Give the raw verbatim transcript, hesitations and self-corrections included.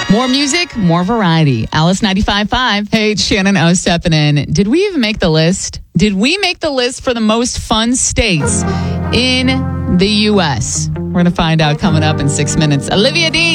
More music, more variety. Alice ninety-five point five. Hey, it's Shannon O stepping in. Did we even make the list? Did we make the list for the most fun states in the U S? We're going to find out coming up in six minutes. Olivia Dean.